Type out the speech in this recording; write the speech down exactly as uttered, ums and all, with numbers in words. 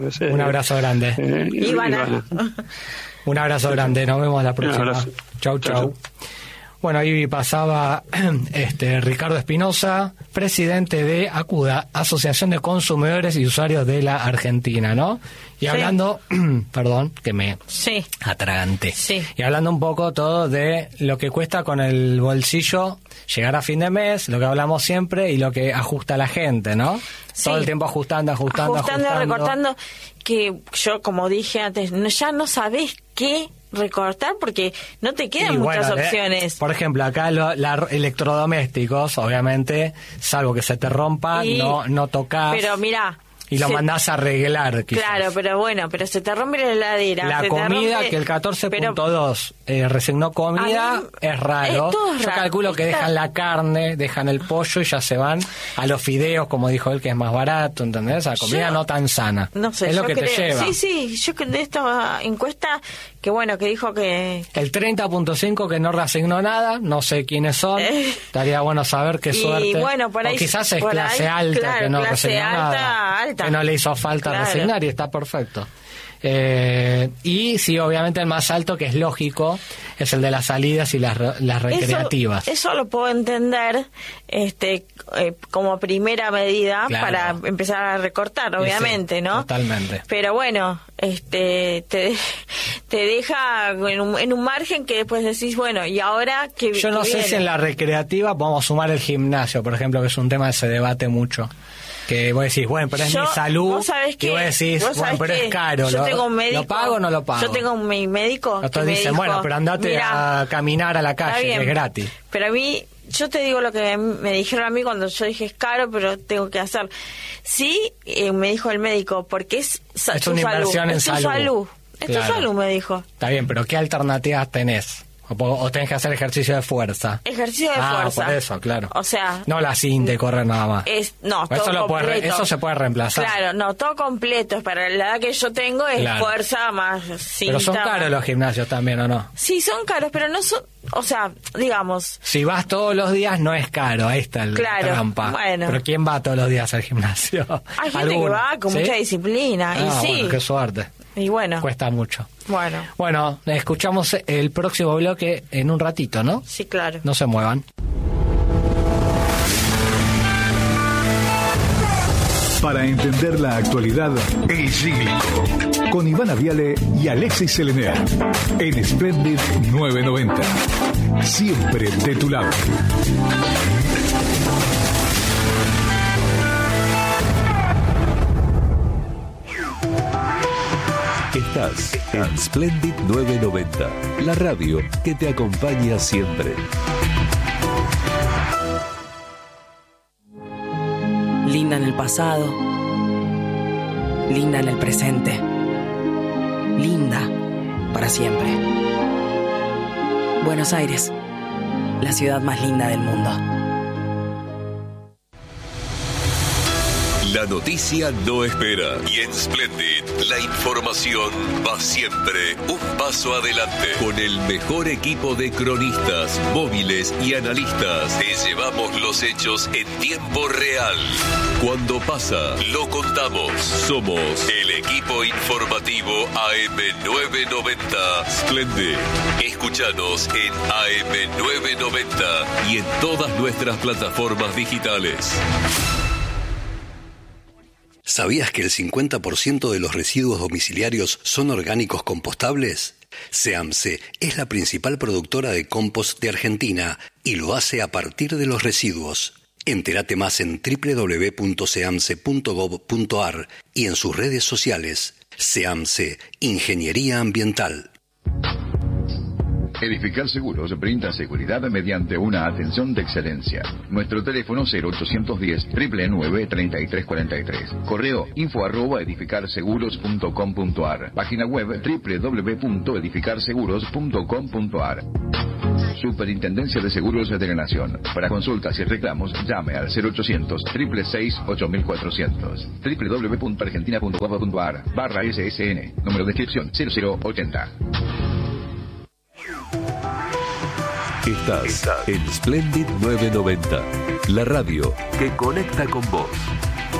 Un abrazo grande. Eh, Ivana. Ivana. Un abrazo grande, nos vemos la próxima. Un abrazo. Chau, chau. Chau, chau. Bueno, ahí pasaba este Ricardo Espinosa, presidente de ACUDA, Asociación de Consumidores y Usuarios de la Argentina, ¿no? Y Sí. hablando, perdón, que me Sí. atraganté. Sí. Y hablando un poco todo de lo que cuesta con el bolsillo llegar a fin de mes, lo que hablamos siempre y lo que ajusta la gente, ¿no? Sí. Todo el tiempo ajustando, ajustando, Ajustando, ajustando. recortando, que yo, como dije antes, no, ya no sabés qué recortar porque no te quedan Y muchas bueno, de- opciones. por ejemplo, acá los electrodomésticos, obviamente, salvo que se te rompa, Y- no no tocas Pero mira... y lo se- mandás a arreglar, quizás. Claro, pero bueno, pero se te rompe la heladera. La se te comida, rompe- que el catorce punto pero- dos eh, resignó comida, A mí- es raro. es todo Yo raro. calculo que Está- dejan la carne, dejan el pollo y ya se van a los fideos, como dijo él, que es más barato, ¿entendés? La comida Yo- no tan sana. No sé, es lo yo que creo, te lleva. Sí, sí, yo creo de esta encuesta que bueno, que dijo que... El treinta punto cinco que no reasignó nada, no sé quiénes son. Eh. Estaría bueno saber qué Y suerte. bueno, por ahí- o quizás es por clase ahí, alta claro, que no clase reasignó alta, nada. alta. Que no le hizo falta Claro. resignar y está perfecto. Eh, y sí, obviamente el más alto, que es lógico, es el de las salidas y las, re- las recreativas. Eso, eso lo puedo entender este eh, como primera medida Claro. para empezar a recortar, Sí, obviamente, sí, ¿no? totalmente. Pero bueno, este te, te deja en un, en un margen que después decís, bueno, ¿y ahora qué Yo no qué sé viene? si en la recreativa podemos sumar el gimnasio, por ejemplo, que es un tema que se debate mucho. Que vos decís, bueno, pero es Yo- mi salud. vos sabés y que, vos decís, vos bueno, sabés pero que es caro. yo ¿lo, tengo un médico, ¿Lo pago o no lo pago? Yo tengo un mi médico que Otros me dicen, dijo, bueno, pero andate "Mirá, a caminar a la está calle, que bien, es gratis. Pero a mí, yo te digo lo que me dijeron a mí cuando yo dije es caro, pero tengo que hacer. Sí, eh, me dijo el médico, porque es, sa- Es tu una salud, inversión en es tu salud. salud. Es Claro. tu salud, me dijo. Está bien, pero ¿qué alternativas tenés? O, po- o tenés que hacer ejercicio de fuerza. Ejercicio de ah, fuerza. por eso, claro. O sea, No la cinta y correr nada más. es no, Eso todo lo puede re- completo. eso se puede reemplazar. Claro, no, todo completo. Es para la edad que yo tengo es Claro. fuerza más cinta. Pero son más- caros los gimnasios también, ¿o no? Sí, son caros, pero no son, o sea, digamos, Si vas todos los días no es caro, ahí está el Claro, trampa. bueno. Pero ¿quién va todos los días al gimnasio? hay gente ¿Alguno? que va con ¿Sí? mucha disciplina, Ah, y sí, bueno, qué suerte. y bueno, Cuesta mucho. bueno, Bueno, escuchamos el próximo bloque en un ratito, ¿no? sí, claro. No se muevan. Para entender la actualidad, El Cíclico, con Ivana Viale y Alexis Selener, en Splendid novecientos noventa. Siempre de tu lado. Estás en Splendid novecientos noventa, la radio que te acompaña siempre. Linda en el pasado, linda en el presente, linda para siempre. Buenos Aires, la ciudad más linda del mundo. La noticia no espera y en Splendid la información va siempre un paso adelante. Con el mejor equipo de cronistas, móviles y analistas te llevamos los hechos en tiempo real. Cuando pasa, lo contamos. Somos el equipo informativo A M novecientos noventa Splendid. Escúchanos en A M novecientos noventa y en todas nuestras plataformas digitales. ¿Sabías que el cincuenta por ciento de los residuos domiciliarios son orgánicos compostables? SEAMSE es la principal productora de compost de Argentina y lo hace a partir de los residuos. Entérate más en doble u doble u doble u punto seamse punto gob punto ar y en sus redes sociales. SEAMSE, Ingeniería Ambiental. Edificar Seguros brinda seguridad mediante una atención de excelencia. Nuestro teléfono cero ochocientos diez, nueve nueve, treinta y tres cuarenta y tres. Correo info arroba edificarseguros punto com punto ar. Página web doble u doble u doble u punto edificarseguros punto com punto ar. Superintendencia de Seguros de la Nación. Para consultas y reclamos, llame al cero ochocientos, seis seis seis, ocho cuatrocientos. doble u doble u doble u punto argentina punto gov punto ar barra S S N. Número de inscripción cero cero ochenta. Estás en Splendid novecientos noventa, la radio que conecta con vos.